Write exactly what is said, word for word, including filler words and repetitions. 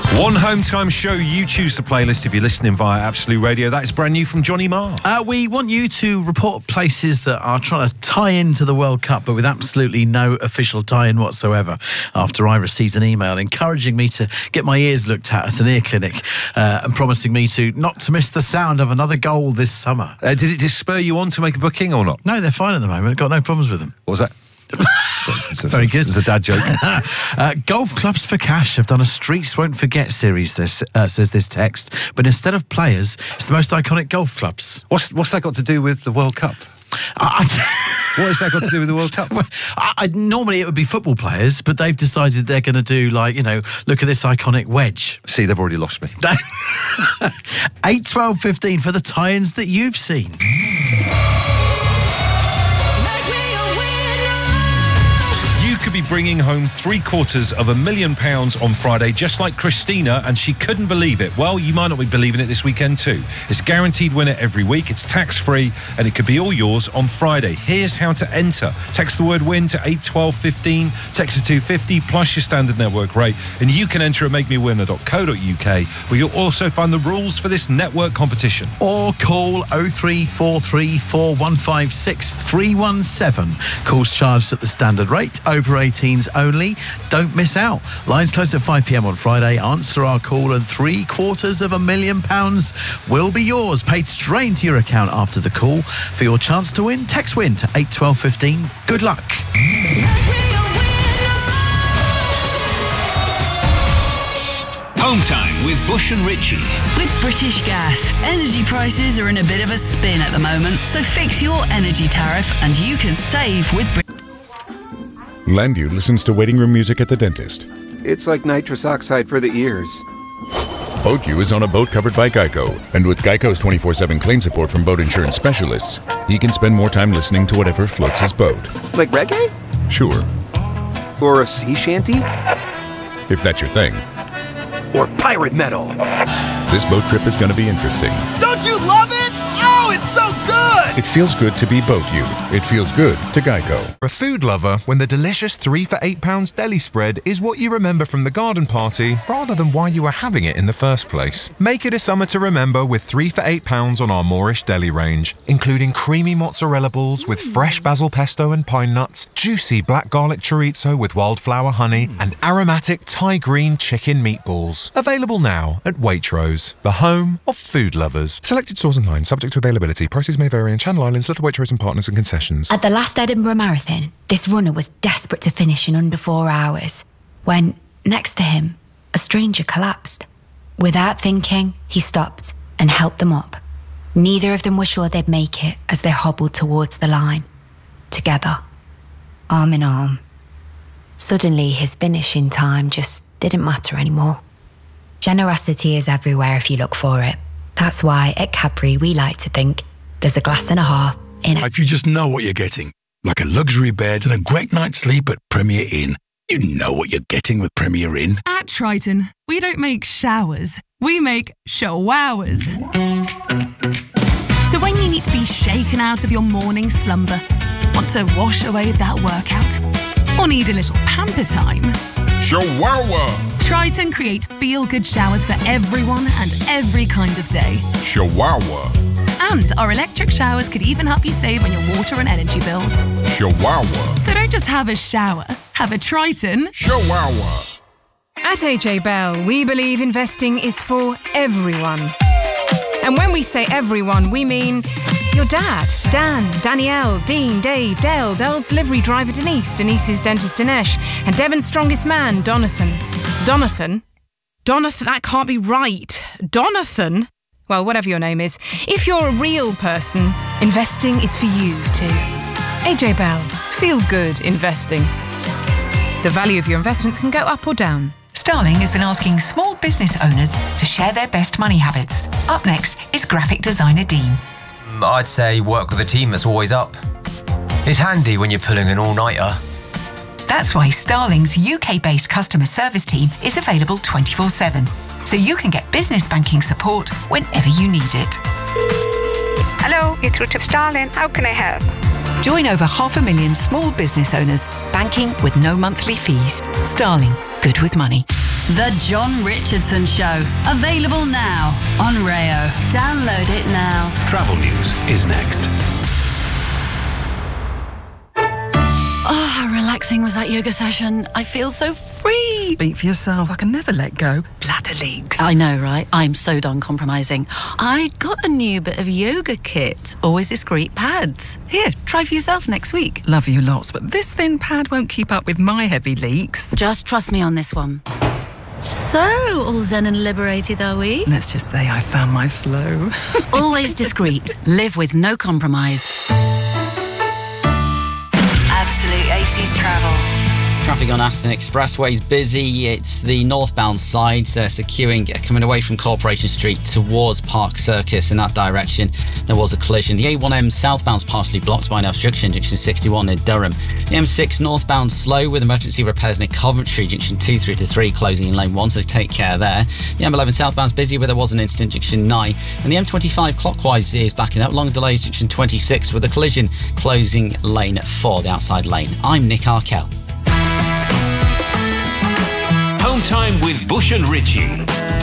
One home time show, you choose the playlist if you're listening via Absolute Radio. That is brand new from Johnny Marr. Uh, we want you to report places that are trying to tie into the World Cup, but with absolutely no official tie-in whatsoever. After I received an email encouraging me to get my ears looked at at an ear clinic uh, and promising me to not to miss the sound of another goal this summer. Uh, did it just spur you on to make a booking or not? No, they're fine at the moment. Got no problems with them. What was that? It's a, Very good. It's a dad joke. uh, Golf Clubs for Cash have done a Streets Won't Forget series, this, uh, says this text, but instead of players, it's the most iconic golf clubs. What's what's that got to do with the World Cup? I, What has that got to do with the World Cup? Well, I, I, normally it would be football players, but they've decided they're going to do, like, you know, look at this iconic wedge. See, they've already lost me. eight, twelve, fifteen for the tie-ins that you've seen. Could be bringing home three quarters of a million pounds on Friday, just like Christina, and she couldn't believe it. Well, you might not be believing it this weekend too. It's a guaranteed winner every week. It's tax-free, and it could be all yours on Friday. Here's how to enter. Text the word WIN to eight twelve fifteen. Text to two fifty plus your standard network rate, and you can enter at make me a winner dot co dot uk, where you'll also find the rules for this network competition. Or call oh three four three four one five six three one seven. Calls charged at the standard rate. Over eighteens only. Don't miss out. Lines close at five p.m. on Friday. Answer our call and three quarters of a million pounds will be yours, paid straight into your account after the call. For your chance to win, text WIN to eight twelve fifteen. Good luck. Home time with Bush and Ritchie. With British Gas, energy prices are in a bit of a spin at the moment, so fix your energy tariff and you can save with British. Landu listens to waiting room music at the dentist. It's like nitrous oxide for the ears. BoatU is on a boat covered by Geico, and with Geico's twenty-four seven claim support from boat insurance specialists, he can spend more time listening to whatever floats his boat. Like reggae? Sure. Or a sea shanty? If that's your thing. Or pirate metal? This boat trip is going to be interesting. Don't you love it? Oh, it's so good! It feels good to be BoatU. It feels good to Geico. For a food lover, when the delicious three for eight pounds deli spread is what you remember from the garden party rather than why you were having it in the first place. Make it a summer to remember with three for eight pounds on our Moorish deli range, including creamy mozzarella balls with fresh basil pesto and pine nuts, juicy black garlic chorizo with wildflower honey, and aromatic Thai green chicken meatballs. Available now at Waitrose, the home of food lovers. Selected stores and lines, subject to availability. Prices may vary in Channel Islands, Little Waitrose and Partners and concessions. At the last Edinburgh Marathon, this runner was desperate to finish in under four hours when, next to him, a stranger collapsed. Without thinking, he stopped and helped them up. Neither of them were sure they'd make it as they hobbled towards the line. Together, arm in arm. Suddenly, his finishing time just didn't matter anymore. Generosity is everywhere if you look for it. That's why at Cadbury we like to think there's a glass and a half in it. If you just know what you're getting, like a luxury bed and a great night's sleep at Premier Inn, you know what you're getting with Premier Inn. At Triton, we don't make showers, we make showers. So when you need to be shaken out of your morning slumber, want to wash away that workout, or need a little pamper time, Shower! Triton create feel-good showers for everyone and every kind of day. Shower! And our electric showers could even help you save on your water and energy bills. Shower! So don't just have a shower, have a Triton. Shower! At A J Bell, we believe investing is for everyone. And when we say everyone, we mean your dad, Dan, Danielle, Dean, Dave, Dale, Dell's delivery driver Denise, Denise's dentist Dinesh, and Devon's strongest man, Donathan. Donathan? Donathan, that can't be right. Donathan? Well, whatever your name is. If you're a real person, investing is for you too. A J Bell, feel good investing. The value of your investments can go up or down. Starling has been asking small business owners to share their best money habits. Up next is graphic designer Dean. I'd say work with a team that's always up. It's handy when you're pulling an all-nighter. That's why Starling's U K-based customer service team is available twenty-four seven, so you can get business banking support whenever you need it. Hello, it's Richard Starling. How can I help? Join over half a million small business owners banking with no monthly fees. Starling, good with money. The John Richardson Show. Available now on Rayo. Download it now. Travel news is next. Oh, how relaxing was that yoga session. I feel so free. Speak for yourself. I can never let go. Bladder leaks. I know, right? I'm so done compromising. I got a new bit of yoga kit. Always discreet pads. Here, try for yourself next week. Love you lots, but this thin pad won't keep up with my heavy leaks. Just trust me on this one. So, all zen and liberated, are we? Let's just say I found my flow. Always discreet. Live with no compromise. Absolute eighties travel. Traffic on Aston Expressway is busy. It's the northbound side, uh, securing uh, coming away from Corporation Street towards Park Circus. In that direction, there was a collision. The A one M southbound is partially blocked by an obstruction, junction sixty-one near Durham. The M six northbound slow with emergency repairs near Coventry, junction two through to three, closing in lane one, so take care there. The M eleven southbound is busy where there was an incident, junction nine. And the M twenty-five clockwise is backing up. Long delays, junction twenty-six, with a collision closing lane four, the outside lane. I'm Nick Arkell. Home time with Bush and Ritchie.